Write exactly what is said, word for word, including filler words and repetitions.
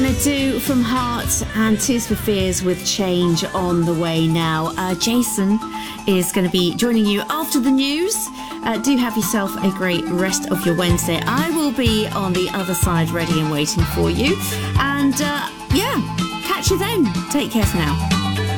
going to do From Heart and Tears for Fears with Change on the way now. Uh, Jason is going to be joining you after the news. Uh, do have yourself a great rest of your Wednesday. I will be on the other side ready and waiting for you. And uh, yeah, catch you then. Take care for now.